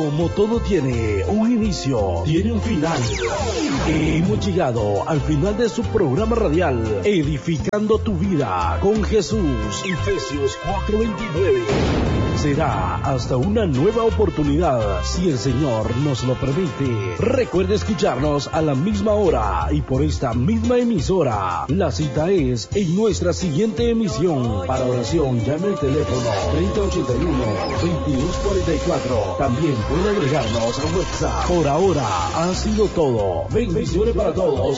Como todo tiene un inicio, tiene un final. Hemos llegado al final de su programa radial, Edificando tu Vida con Jesús, Efesios 4:29. Será hasta una nueva oportunidad, si el Señor nos lo permite. Recuerde escucharnos a la misma hora y por esta misma emisora. La cita es en nuestra siguiente emisión. Para oración, llame al teléfono 3081-2244. También puede agregarnos a WhatsApp. Por ahora ha sido todo. Bendiciones para todos.